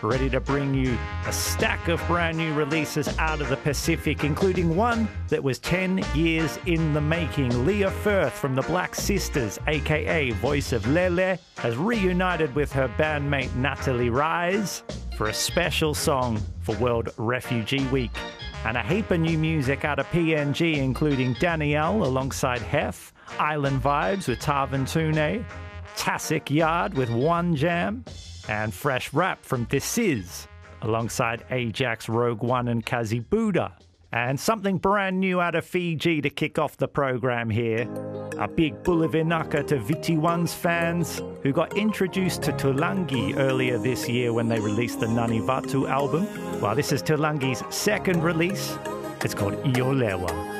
ready to bring you a stack of brand new releases out of the Pacific, including one that was 10 years in the making. Leah Firth from the Black Sisters, aka Voice of Lele, has reunited with her bandmate Natalie Rise for a special song for World Refugee Week. And a heap of new music out of PNG, including Danielle alongside Hef, Island Vibes with Tarvin Tune, Tasik Yard with One Jam, and fresh rap from This Is alongside Ajax, Rogue One and Kazi Buddha. And something brand new out of Fiji to kick off the program here. A big Bulavinaka to Viti One's fans who got introduced to Tulangi earlier this year when they released the Nani Vatu album. Well, this is Tulangi's second release. It's called Iolewa.